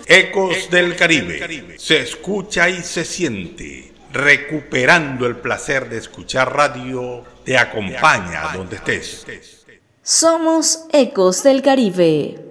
Ecos del Caribe. Se escucha y se siente. Recuperando el placer de escuchar radio, te acompaña donde estés. Somos Ecos del Caribe.